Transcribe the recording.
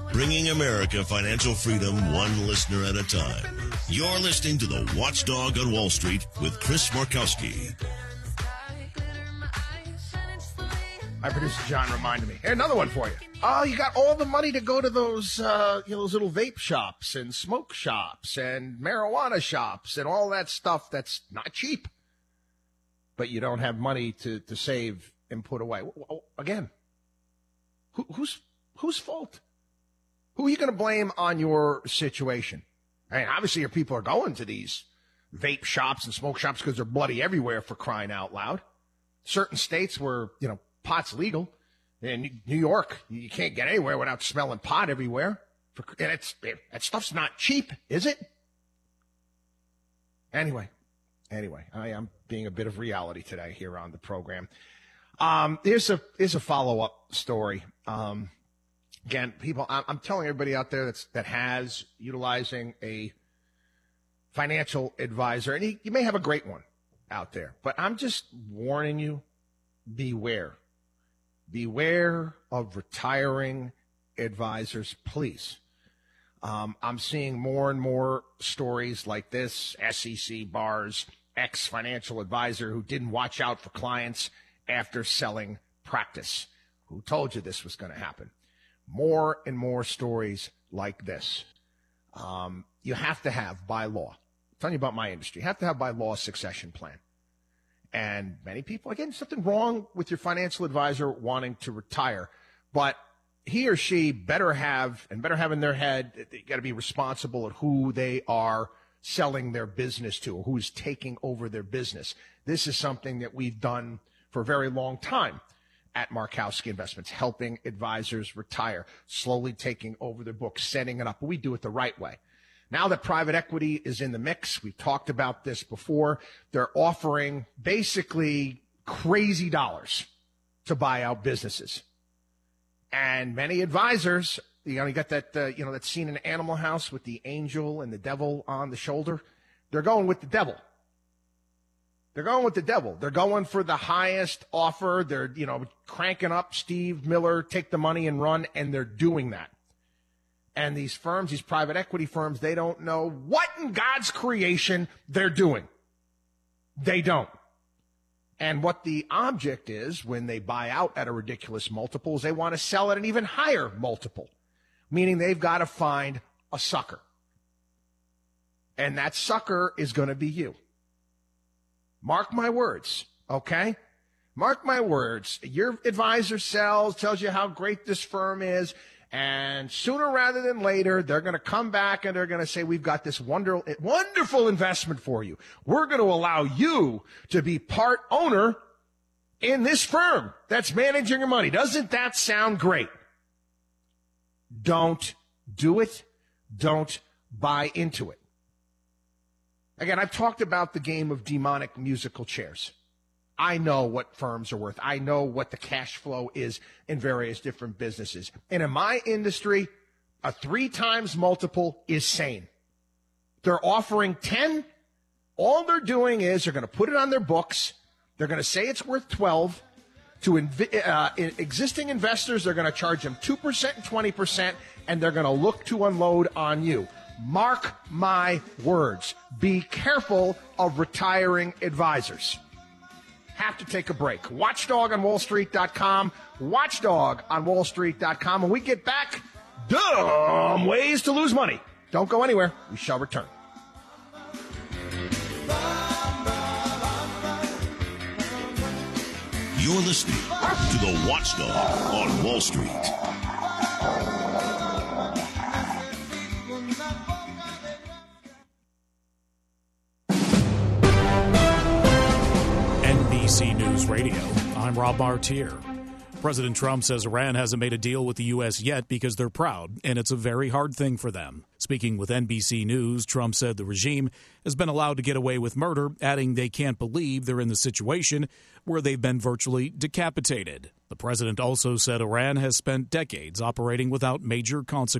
bringing America financial freedom one listener at a time. You're listening to The Watchdog on Wall Street with Chris Markowski. My producer John reminded me. Here, another one for you. Oh, you got all the money to go to those, those little vape shops and smoke shops and marijuana shops and all that stuff that's not cheap. But you don't have money to save and put away. Again, whose fault? Who are you going to blame on your situation? I mean, obviously your people are going to these vape shops and smoke shops because they're bloody everywhere, for crying out loud. Certain states where, pot's legal. In New York, you can't get anywhere without smelling pot everywhere. And that stuff's not cheap, is it? Anyway, I am being a bit of reality today here on the program. Here's a follow-up story. Again, people, I'm telling everybody out there that has utilizing a financial advisor, and you may have a great one out there, but I'm just warning you, beware. Beware of retiring advisors, please. I'm seeing more and more stories like this. SEC bars, ex-financial advisor who didn't watch out for clients after selling practice. Who told you this was going to happen? More and more stories like this. You have to have, by law, I'm telling you about my industry, you have to have by law a succession plan. And many people, again, something wrong with your financial advisor wanting to retire, but he or she better have in their head, they got to be responsible at who they are selling their business to or who's taking over their business. This is something that we've done for a very long time at Markowski Investments, helping advisors retire, slowly taking over their books, setting it up. We do it the right way. Now that private equity is in the mix, we've talked about this before, they're offering basically crazy dollars to buy out businesses. And many advisors, you got that, that scene in Animal House with the angel and the devil on the shoulder. They're going with the devil. They're going with the devil. They're going for the highest offer. They're, cranking up Steve Miller, take the money and run, and they're doing that. And these firms, these private equity firms, they don't know what in God's creation they're doing. They don't. And what the object is when they buy out at a ridiculous multiple is they want to sell at an even higher multiple, meaning they've got to find a sucker. And that sucker is going to be you. Mark my words, okay? Mark my words. Your advisor tells you how great this firm is, and sooner rather than later, they're going to come back and they're going to say, we've got this wonderful investment for you. We're going to allow you to be part owner in this firm that's managing your money. Doesn't that sound great? Don't do it. Don't buy into it. Again, I've talked about the game of demonic musical chairs. I know what firms are worth. I know what the cash flow is in various different businesses. And in my industry, a 3 times multiple is sane. They're offering 10. All they're doing is they're going to put it on their books. They're going to say it's worth 12. To existing investors, they're going to charge them 2% and 20%, and they're going to look to unload on you. Mark my words. Be careful of retiring advisors. Have to take a break. WatchdogOnWallStreet.com. WatchdogOnWallStreet.com. When we get back, dumb ways to lose money. Don't go anywhere. We shall return. You're listening to The Watchdog on Wall Street. NBC News Radio. I'm Rob Martier. President Trump says Iran hasn't made a deal with the U.S. yet because they're proud, and it's a very hard thing for them. Speaking with NBC News, Trump said the regime has been allowed to get away with murder, adding they can't believe they're in the situation where they've been virtually decapitated. The president also said Iran has spent decades operating without major consequences.